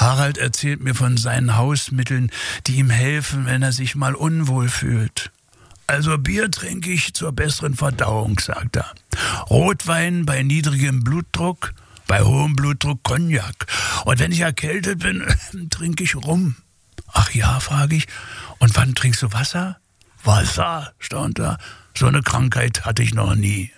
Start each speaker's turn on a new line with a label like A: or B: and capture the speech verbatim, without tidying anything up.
A: Harald erzählt mir von seinen Hausmitteln, die ihm helfen, wenn er sich mal unwohl fühlt. Also Bier trinke ich zur besseren Verdauung, sagt er. Rotwein bei niedrigem Blutdruck, bei hohem Blutdruck Cognac. Und wenn ich erkältet bin, trinke ich Rum. Ach ja, frage ich. Und wann trinkst du Wasser? Wasser, staunt er. So eine Krankheit hatte ich noch nie.